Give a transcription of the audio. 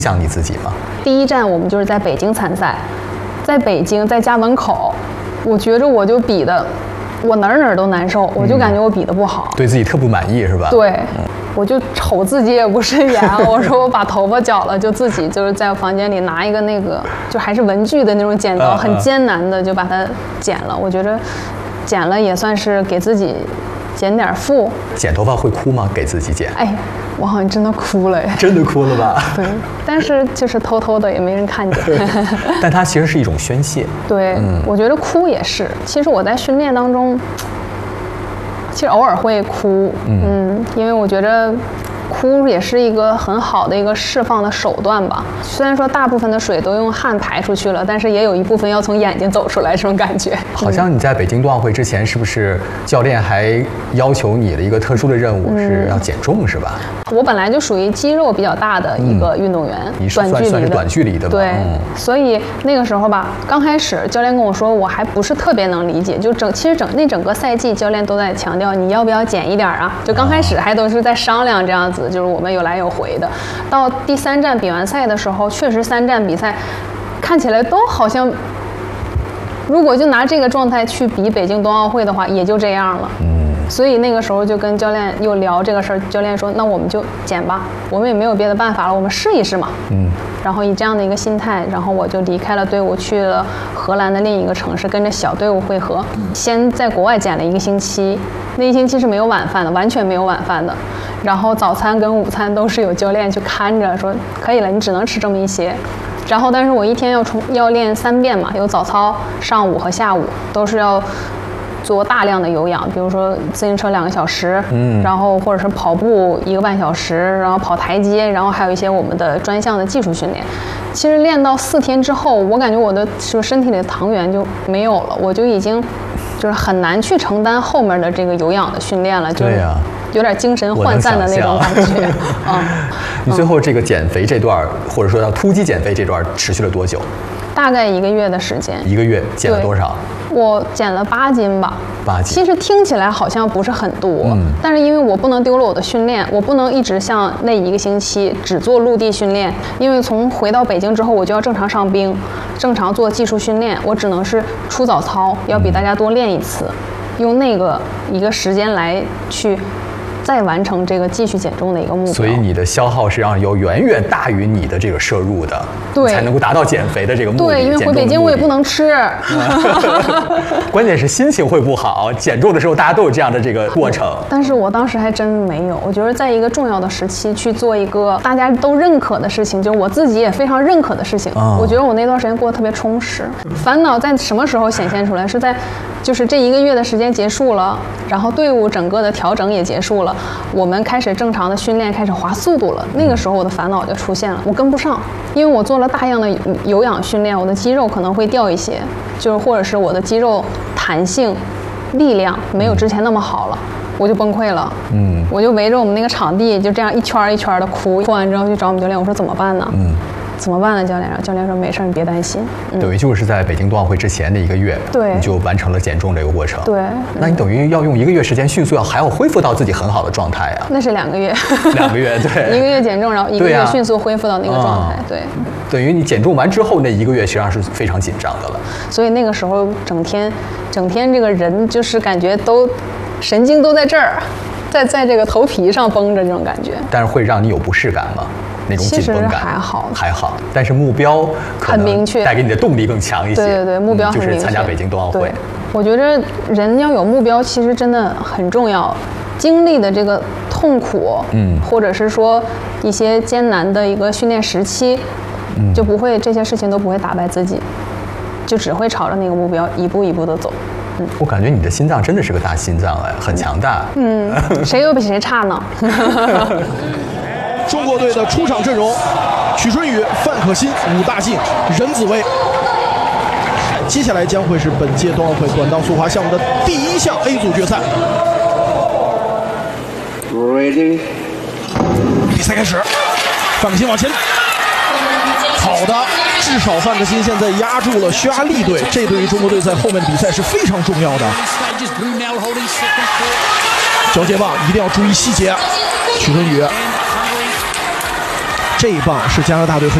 像你自己吗？ 第一站我们就是在北京参赛，在北京，在家门口，我觉着我就比的，我哪儿都难受，我就感觉我比的不好， 对自己特不满意是吧？ 对，我就瞅自己也不顺眼，我说我把头发绞了，就自己就是在房间里拿一个那个就还是文具的那种剪刀，很艰难的就把它剪了。我觉着剪了也算是给自己减点负。 剪头发会哭吗？给自己剪？ 哎，我好像真的哭了哎。 真的哭了吧？ 对，但是就是偷偷的也没人看见。 但它其实是一种宣泄。 对，我觉得哭也是。其实我在训练当中，其实偶尔会哭，因为我觉得哭也是一个很好的一个释放的手段吧。虽然说大部分的水都用汗排出去了，但是也有一部分要从眼睛走出来，这种感觉。 好像你在北京冬奥会之前，是不是教练还要求你的一个特殊的任务是要减重，是吧？ 我本来就属于肌肉比较大的一个运动员， 你算是短距离的吧？ 对，所以那个时候吧，刚开始教练跟我说，我还不是特别能理解，就整个赛季，教练都在强调你要不要减一点啊？就刚开始还都是在商量这样子，就是我们有来有回的。到第3站比完赛的时候，确实3站比赛看起来都好像，如果就拿这个状态去比北京冬奥会的话，也就这样了。所以那个时候就跟教练又聊这个事儿，教练说那我们就减吧，我们也没有别的办法了，我们试一试嘛。然后以这样的一个心态，然后我就离开了队伍，去了荷兰的另一个城市，跟着小队伍汇合。先在国外减了1个星期，那1星期是没有晚饭的，完全没有晚饭的。然后早餐跟午餐都是有教练去看着，说可以了，你只能吃这么一些。然后但是我一天要练3遍嘛，有早操，上午和下午都是要做大量的有氧，比如说自行车2个小时，然后或者是跑步1个半小时，然后跑台阶，然后还有一些我们的专项的技术训练。其实练到4天之后，我感觉我的身体里的糖原就没有了，我就已经就是很难去承担后面的这个有氧的训练了，就是有点精神涣散的那种感觉。 你最后这个减肥这段，或者说要突击减肥这段持续了多久？ 大概1个月的时间。 1个月减了多少？ 我减了8斤吧。 8斤。 其实听起来好像不是很多，但是因为我不能丢了我的训练，我不能一直像那1个星期只做陆地训练，因为从回到北京之后，我就要正常上冰，正常做技术训练，我只能是出早操，要比大家多练1次，用那个一个时间来去再完成这个继续减重的一个目标。 所以你的消耗实际上要远远大于你的这个摄入的， 对， 才能够达到减肥的这个目的。 对，因为回北京我也不能吃。 关键是心情会不好，减重的时候大家都有这样的这个过程。 但是我当时还真没有，我觉得在一个重要的时期去做一个大家都认可的事情，就是我自己也非常认可的事情。我觉得我那段时间过得特别充实。烦恼在什么时候显现出来？是在就是这1个月的时间结束了，然后队伍整个的调整也结束了，我们开始正常的训练，开始滑速度了。那个时候我的烦恼就出现了，我跟不上，因为我做了大量的有氧训练，我的肌肉可能会掉一些，就是或者是我的肌肉弹性、力量没有之前那么好了，我就崩溃了。我就围着我们那个场地就这样一圈一圈的哭，哭完之后去找我们教练，我说怎么办呢？怎么办呢？教练说：“教练说没事，你别担心。” 等于就是在北京冬奥会之前的1个月， 对， 你就完成了减重这个过程。 对， 那你等于要用1个月时间迅速还要恢复到自己很好的状态啊。 那是2个月。 2个月，对。 1个月减重，然后1个月迅速恢复到那个状态，对。 等于你减重完之后那1个月实际上是非常紧张的了。 所以那个时候整天这个人就是感觉都神经都在这儿，在这个头皮上绷着这种感觉。 但是会让你有不适感吗？那种紧绷感还好，但是目标很明确， 带给你的动力更强一些。 对对对，目标很明确， 就是参加北京冬奥会。 我觉得人要有目标，其实真的很重要。经历的这个痛苦，或者是说一些艰难的一个训练时期，就不会这些事情都不会打败自己，就只会朝着那个目标一步一步的走。 我感觉你的心脏真的是个大心脏哎，很强大。 谁又比谁差呢？ 中国队的出场阵容：许春雨、范可新、武大靖、任子威。接下来将会是本届冬奥会短道速滑项目的第1项 A 组决赛。 Ready， 比赛开始，范可新往前，好的，至少范可新现在压住了匈牙利队，这对于中国队在后面的比赛是非常重要的。交接棒一定要注意细节，许春雨。 这一棒是加拿大队和